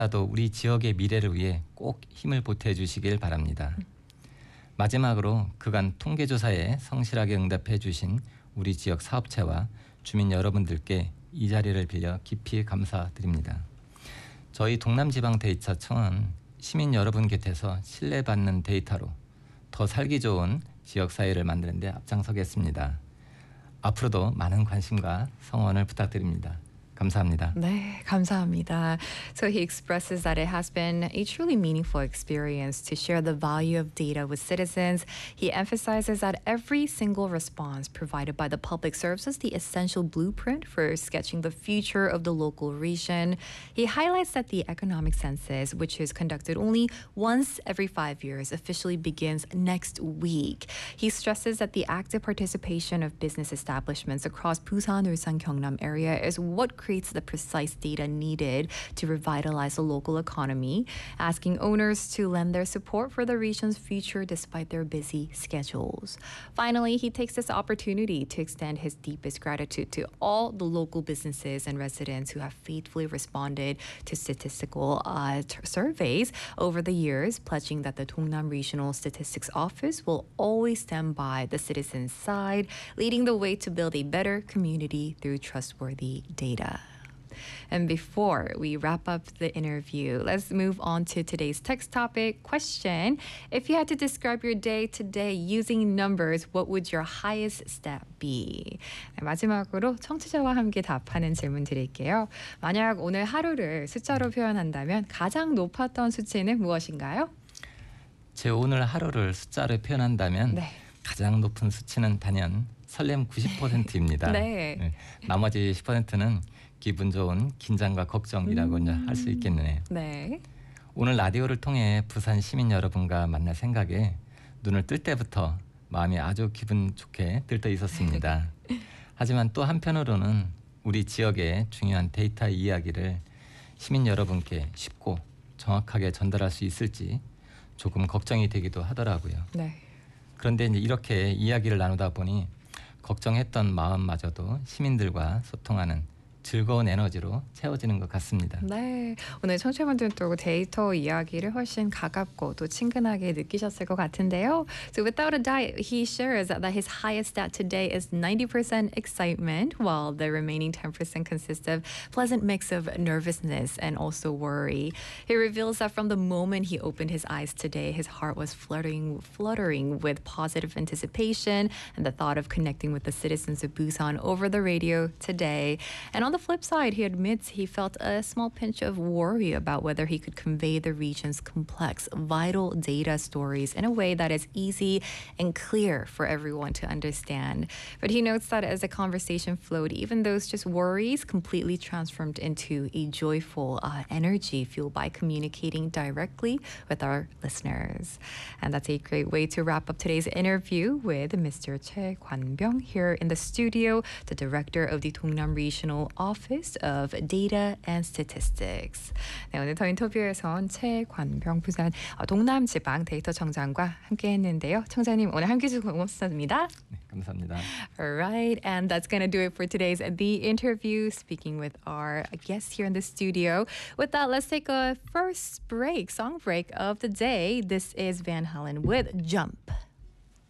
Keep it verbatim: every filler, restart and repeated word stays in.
또 우리 지역의 미래를 위해 꼭 힘을 보태 주시길 바랍니다. 마지막으로 그간 통계조사에 성실하게 응답해 주신 우리 지역 사업체와 주민 여러분들께 이 자리를 빌려 깊이 감사드립니다. 저희 동남지방데이터청은 시민 여러분 곁에서 신뢰받는 데이터로 더 살기 좋은 지역사회를 만드는 데 앞장서겠습니다. 앞으로도 많은 관심과 성원을 부탁드립니다. 감사합니다. 네, 감사합니다. So he expresses that it has been a truly meaningful experience to share the value of data with citizens. He emphasizes that every single response provided by the public serves as the essential blueprint for sketching the future of the local region. He highlights that the economic census, which is conducted only once every five years, officially begins next week. He stresses that the active participation of business establishments across Busan, Ulsan, Gyeongnam area is what creates the precise data needed to revitalize the local economy, asking owners to lend their support for the region's future despite their busy schedules. Finally, he takes this opportunity to extend his deepest gratitude to all the local businesses and residents who have faithfully responded to statistical uh, t- surveys over the years, pledging that the Dongnam Regional Statistics Office will always stand by the citizens' side, leading the way to build a better community through trustworthy data. And before we wrap up the interview, let's move on to today's text topic question. If you had to describe your day today using numbers, what would your highest stat be? 네, 마지막으로 청취자와 함께 답하는 질문 드릴게요. 만약 오늘 하루를 숫자로 표현한다면 가장 높았던 수치는 무엇인가요? 제 오늘 하루를 숫자로 표현한다면 네. 가장 높은 수치는 단연 설렘 구십 퍼센트입니다. 네. 네, 나머지 십 퍼센트는 기분 좋은 긴장과 걱정이라고 음. 할 수 있겠네요. 네. 오늘 라디오를 통해 부산 시민 여러분과 만날 생각에 눈을 뜰 때부터 마음이 아주 기분 좋게 들떠 있었습니다. 하지만 또 한편으로는 우리 지역의 중요한 데이터 이야기를 시민 여러분께 쉽고 정확하게 전달할 수 있을지 조금 걱정이 되기도 하더라고요. 네. 그런데 이제 이렇게 이야기를 나누다 보니 걱정했던 마음마저도 시민들과 소통하는 즐거운 에너지로 채워지는 것 같습니다. 네, 오늘 청취자분들은 또 데이터 이야기를 훨씬 가깝고 또 친근하게 느끼셨을 것 같은데요. So without a doubt, he shares that his highest stat today is ninety percent excitement, while the remaining ten percent consists of pleasant mix of nervousness and also worry. He reveals that from the moment he opened his eyes today, his heart was fluttering, fluttering with positive anticipation and the thought of connecting with the citizens of Busan over the radio today. And on On the flip side, he admits he felt a small pinch of worry about whether he could convey the region's complex, vital data stories in a way that is easy and clear for everyone to understand. But he notes that as the conversation flowed, even those just worries completely transformed into a joyful uh, energy fueled by communicating directly with our listeners. And that's a great way to wrap up today's interview with Mister Choi Kwan-byung here in the studio, the director of the Dongnam Regional Office of Data and Statistics. 네, 오늘 더 인터뷰에선 최관병 부산 동남지방 데이터청장과 함께했는데요. 청장님 오늘 함께해 주셔서 고맙습니다. 네, 감사합니다. Alright, and that's going to do it for today's The Interview, speaking with our guest here in the studio. With that, let's take a first break, song break of the day. This is Van Halen with Jump.